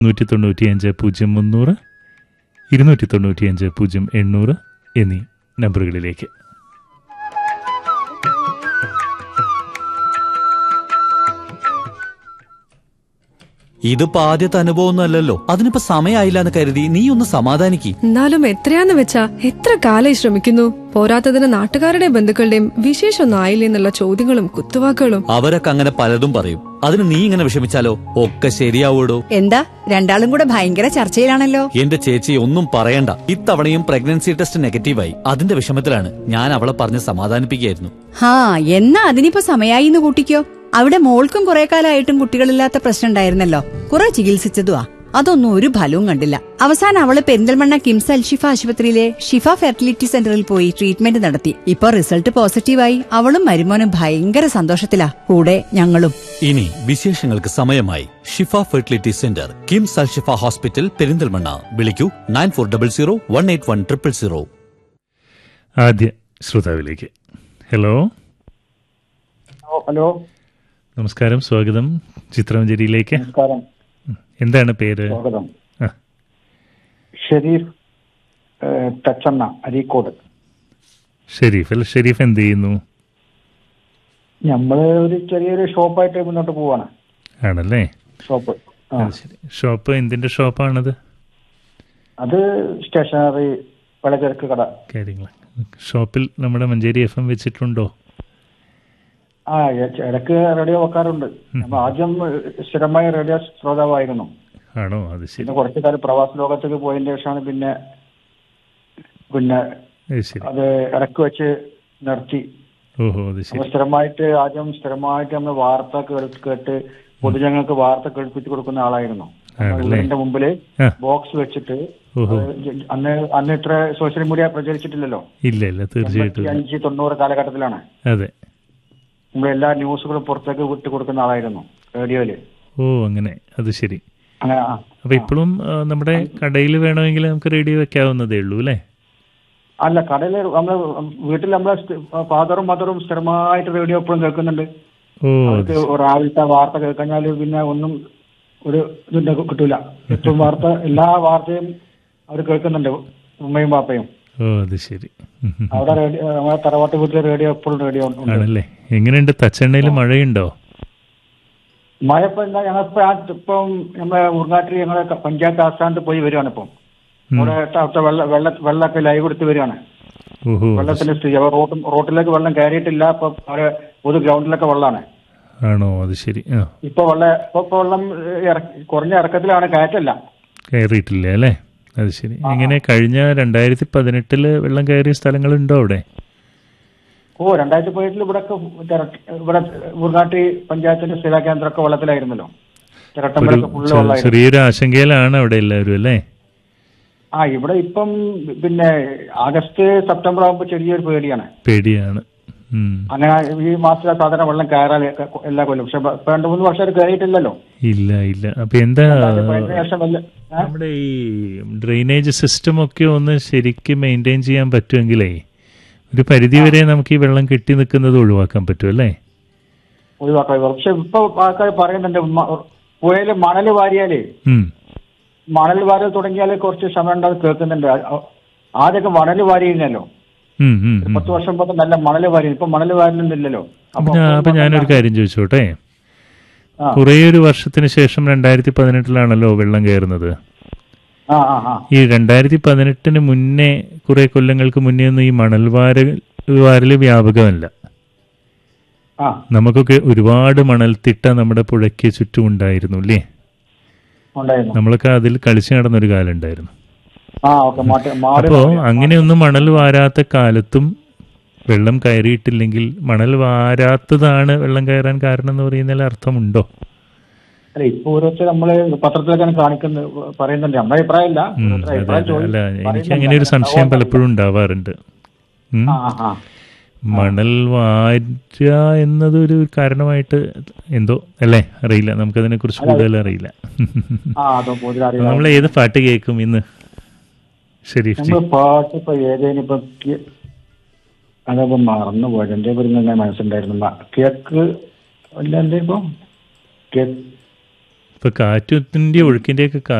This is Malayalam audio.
195 0 295 0 800 എന്നീ നമ്പറുകളിലേക്ക്. ഇതിപ്പോ ആദ്യത്തെ അനുഭവമൊന്നുമല്ലല്ലോ. അതിനിപ്പോ സമയമായില്ല എന്ന് കരുതി നീ ഒന്ന് സമാധാനിക്ക്. എന്നാലും എത്രയാന്ന് വെച്ചാ എത്ര കാലായി ശ്രമിക്കുന്നു. പോരാത്തതിന് നാട്ടുകാരുടെ ബന്ധുക്കളുടെയും വിശേഷമൊന്നും ആയില്ലേ എന്നുള്ള ചോദ്യങ്ങളും കുത്തുവാക്കുകളും. അവരൊക്കെ അങ്ങനെ പലതും പറയും. അതിന് നീ ഇങ്ങനെ വിഷമിച്ചാലോ? ഒക്കെ ശരിയാവൂടോ. എന്താ രണ്ടാളും കൂടെ ഭയങ്കര ചർച്ചയിലാണല്ലോ. എന്റെ ചേച്ചി ഒന്നും പറയണ്ട. ഇത്തവണയും പ്രഗ്നൻസി ടെസ്റ്റ് നെഗറ്റീവായി. അതിന്റെ വിഷമത്തിലാണ്. ഞാൻ അവളെ പറഞ്ഞ് സമാധാനിപ്പിക്കുകയായിരുന്നു. ഹാ, എന്നാ അതിനിപ്പോ സമയായി എന്ന് കൂട്ടിക്കോ. അവിടെ മോൾക്കും കുറെ കാലമായിട്ടും കുട്ടികളില്ലാത്ത പ്രശ്നം ഉണ്ടായിരുന്നല്ലോ. കുറെ ചികിത്സിച്ചതുവാ, അതൊന്നും ഒരു ഫലവും കണ്ടില്ല. അവസാനം അവള് പെരിന്തൽമണ്ണ കിംസ് അൽഷിഫ ആശുപത്രിയിലെ ഷിഫ ഫെർട്ടിലിറ്റി സെന്ററിൽ പോയി ട്രീറ്റ്മെന്റ് നടത്തി. ഇപ്പൊ റിസൾട്ട് പോസിറ്റീവായി. അവളും മരുമോനും ഭയങ്കര സന്തോഷത്തിലാ, കൂടെ ഞങ്ങളും. ഇനി വിശേഷങ്ങൾക്ക് സമയമായി. ഷിഫ fertility centre, KIMS Alshifa hospital, Perinthalmanna. വിളിക്കൂ 9400181000. ആദ്യ ശ്രോതാവിലേക്ക്. ഹലോ. ഹലോ, നമസ്കാരം, സ്വാഗതം ചിത്രമഞ്ജരിയിലേക്ക്. നമസ്കാരം. എന്താണ് പേര്? സ്വാഗതം. ഷെരീഫ് തച്ചണ്ണ, അരീക്കോട്. ഷെരീഫ് അല്ല, ഷെരീഫ് എന്ത് ചെയ്യുന്നു? നമ്മള് ഒരു ചെറിയൊരു ഷോപ്പായിട്ട് മുന്നോട്ട് പോവാണ്. ആണല്ലേ? ഷോപ്പ്. ശരി. ഷോപ്പ് എന്തിന്റെ ഷോപ്പാണത്? അത് സ്റ്റേഷനറി, പലചരക്ക് കട കാര്യങ്ങൾ. ഷോപ്പിൽ നമ്മുടെ മഞ്ചേരി FM വെച്ചിട്ടുണ്ടോ? ഇടക്ക് റേഡിയോ വെക്കാറുണ്ട്. നമ്മൾ ആദ്യം സ്ഥിരമായ റേഡിയോ ശ്രോതാവായിരുന്നു. ആണോ? അത് ശരി. പിന്നെ കുറച്ചു കാലം പ്രവാസ ലോകത്തേക്ക് പോയതിന് ശേഷമാണ് പിന്നെ അത് ഇടക്ക് വെച്ച് നിർത്തി. ഓഹോ, അത് ശരി. സ്ഥിരമായിട്ട് നമ്മൾ വാർത്ത കേട്ട് പൊതുജനങ്ങൾക്ക് വാർത്ത കേൾപ്പിച്ചു കൊടുക്കുന്ന ആളായിരുന്നു. വീടിന്റെ മുമ്പില് ബോക്സ് വെച്ചിട്ട്, അന്ന് ഇത്ര സോഷ്യൽ മീഡിയ പ്രചരിച്ചിട്ടില്ലല്ലോ. ഇല്ല, തീർച്ചയായിട്ടും 85-90 കാലഘട്ടത്തിലാണ്. അതെ, നമ്മളെല്ലാ ന്യൂസുകളും പുറത്തേക്ക് വിട്ടു കൊടുക്കുന്ന ആളായിരുന്നു റേഡിയോയില്. ഓ, അങ്ങനെ. അത് ശരി. അങ്ങനെ. അപ്പൊ ഇപ്പോഴും നമ്മുടെ കടയിൽ വേണമെങ്കിൽ നമുക്ക് റേഡിയോ വെക്കാവുന്നതേ ഉള്ളൂ അല്ലേ? അല്ല, കടയില് നമ്മള് വീട്ടിൽ നമ്മളെ ഫാദറും മദറും സ്ഥിരമായിട്ട് റേഡിയോ എപ്പോഴും കേൾക്കുന്നുണ്ട്. രാവിലത്തെ വാർത്ത കേൾക്കഴിഞ്ഞാല് പിന്നെ ഒന്നും ഒരു ഇതുണ്ട് കിട്ടൂല. ഏറ്റവും എല്ലാ വാർത്തയും അവർ കേൾക്കുന്നുണ്ട്, ഉമ്മയും പാപ്പയും. ഓ, അത് ശരി. അവിടെ നമ്മുടെ തറവാട്ട് വീട്ടിലെ റേഡിയോ എപ്പോഴും റേഡിയോ ആണല്ലേ? എങ്ങനെയുണ്ട് തച്ചെണ്ണയിൽ? മഴയുണ്ടോ? മഴ ഇപ്പൊ എന്താ, ഇപ്പം നമ്മളെ ഉർങ്ങാട്ടിൽ ഞങ്ങളെ പഞ്ചായത്ത് ആസ്ഥാനത്ത് പോയി വരികയാണ്. ഇപ്പം അവിടെ വെള്ളമൊക്കെ ലൈവ് എടുത്ത് വരികയാണ്. വെള്ളത്തിന്റെ സ്ഥിതി. റോട്ടിലേക്ക് വെള്ളം കയറിയിട്ടില്ല. ഇപ്പൊ അവിടെ പൊതു ഗ്രൗണ്ടിലൊക്കെ വെള്ളമാണ്. ആണോ? അത് ശരി. ഇപ്പൊ വെള്ളം കുറഞ്ഞ ഇറക്കത്തിലാണ്, കയറ്റല്ല. കയറിയിട്ടില്ല അല്ലേ? അത് ശരി. എങ്ങനെ കഴിഞ്ഞ 2018 വെള്ളം കയറിയ സ്ഥലങ്ങളുണ്ടോ അവിടെ? 2018 ഇവിടെ ഉർങ്ങാട്ടി പഞ്ചായത്തിന്റെ സ്ഥിര കേന്ദ്രമൊക്കെ വെള്ളത്തിലായിരുന്നല്ലോ. ചെറിയൊരു ആശങ്കയിലാണ് അവിടെ എല്ലാവരും അല്ലേ? ഇവിടെ ഇപ്പം പിന്നെ ആഗസ്റ്റ് സെപ്റ്റംബർ ആകുമ്പോൾ ചെറിയൊരു പേടിയാണ്. അങ്ങനെ ഈ മാസത്തിലെ സാധാരണ വെള്ളം കയറാൻ എല്ലാ കൊല്ലം. പക്ഷെ 2-3 വർഷം കയറിയിട്ടില്ലല്ലോ. ഇല്ല. അപ്പൊ എന്താ നമ്മുടെ ഈ ഡ്രെയിനേജ് സിസ്റ്റം ഒക്കെ ഒന്ന് ശരിക്കും മെയിൻറ്റെയിൻ ചെയ്യാൻ പറ്റുമെങ്കിലേ ഒരു പരിധി വരെ നമുക്ക് ഈ വെള്ളം കെട്ടി നിൽക്കുന്നത് ഒഴിവാക്കാൻ പറ്റുമല്ലേ? ഒഴിവാക്കാം. പക്ഷെ ഇപ്പൊ ആൾക്കാർ പറയുന്നുണ്ട്, പുഴയില് മണല് വാരിയാലേ, മണൽ വാരൽ തുടങ്ങിയാൽ കുറച്ച് സമയം ഉണ്ടാവും കേൾക്കുന്നുണ്ട്. ആദ്യമൊക്കെ മണല് വാരിയിരുന്നല്ലോ, 10 വർഷം മുമ്പ് നല്ല മണല് വാരി. ഇപ്പൊ മണല് വാരുന്നില്ലല്ലോ. അപ്പൊ ഞാനൊരു കാര്യം ചോദിച്ചോട്ടെ. കുറേ ഒരു വർഷത്തിന് ശേഷം 2018 വെള്ളം കയറുന്നത്. ഈ 2018 മുന്നേ, കുറെ കൊല്ലങ്ങൾക്ക് മുന്നേ ഒന്നും ഈ മണൽ വാരല് വ്യാപകമല്ല. നമുക്കൊക്കെ ഒരുപാട് മണൽത്തിട്ട നമ്മുടെ പുഴയ്ക്ക് ചുറ്റും ഉണ്ടായിരുന്നു അല്ലേ? നമ്മളൊക്കെ അതിൽ കളിച്ചു നടന്നൊരു കാലം ഉണ്ടായിരുന്നു. അപ്പോ അങ്ങനെയൊന്നും മണൽ വാരാത്ത കാലത്തും വെള്ളം കയറിയിട്ടില്ലെങ്കിൽ മണൽ വാരാത്തതാണ് വെള്ളം കയറാൻ കാരണം എന്ന് പറയുന്നതിൽ അർത്ഥമുണ്ടോ? അല്ല, ഇപ്പൊ ഓരോരുത്തർ നമ്മള് പത്രത്തിലൊക്കെ പറയുന്നുണ്ട്. നമ്മുടെ അഭിപ്രായമില്ല. അല്ല, എനിക്ക് അങ്ങനെ ഒരു സംശയം പലപ്പോഴും ഉണ്ടാവാറുണ്ട്. മണൽ വാരുക എന്നത് ഒരു കാരണമായിട്ട് എന്തോ അല്ലേ? അറിയില്ല, നമുക്കതിനെ കുറിച്ച് കൂടുതൽ അറിയില്ല. നമ്മൾ ഏത് പാട്ട് കേൾക്കും ഇന്ന്? ശരി, പാട്ട് ഇപ്പൊ ഏതേനിപ്പോ അതപ്പോ മറന്നുപോയത്. എന്റെ പേര് മനസ്സിലായിരുന്നു. കേക്ക് അല്ല, എന്തേ ഇപ്പൊ ഇപ്പൊ കാറ്റിന്റെ ഒഴുക്കിന്റെ ഒക്കെ